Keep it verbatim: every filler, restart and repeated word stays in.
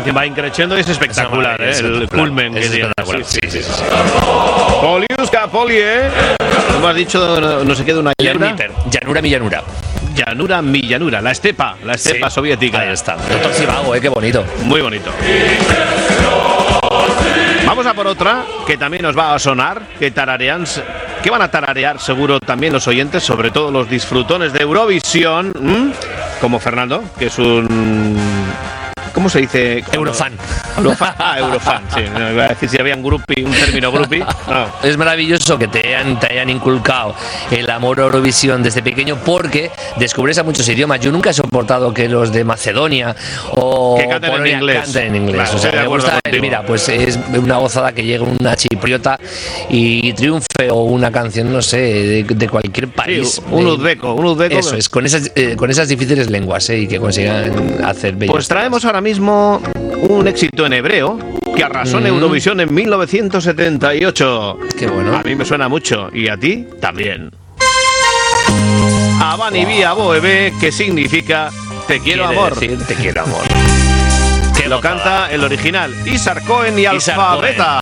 que va increciendo y es espectacular, ¿eh? El culmen que tiene. Sí, sí, sí, sí. Poliuska, Poli, ¿eh? ¿Cómo has dicho? No, no se queda una llanura. Llanura, mi llanura. Llanura, mi llanura. La estepa, la estepa sí. soviética. Ahí está. Doctor Zivago, ¿eh? Qué bonito. Muy bonito. Vamos a por otra que también nos va a sonar, que tararean, que van a tararear seguro también los oyentes, sobre todo los disfrutones de Eurovisión, ¿m? Como Fernando, que es un... ¿Cómo se dice? Eurofan. Eurofan. Ah, Eurofan, sí. No, iba a decir si había un grupi, un término grupi. No. Es maravilloso que te hayan, te hayan inculcado el amor a Eurovisión desde pequeño porque descubres a muchos idiomas. Yo nunca he soportado que los de Macedonia o que canten Polonia en inglés. canten en inglés. Claro, o sea, me gusta, contigo. Mira, pues es una gozada que llegue una chipriota y triunfe o una canción, no sé, de, de cualquier país. Sí, un uzbeco, un uzbeco. Eso es, con esas, eh, con esas difíciles lenguas, eh, y que consigan hacer bellas. Pues traemos ahora mismo un éxito en hebreo que arrasó mm. en Eurovisión en mil novecientos setenta y ocho. Qué bueno. A mí me suena mucho y a ti también. Abani wow. Vía Boebe, que significa te quiero Quiere amor. Decir, te quiero amor. Que lo canta el original Isar Cohen y Alfa Beta.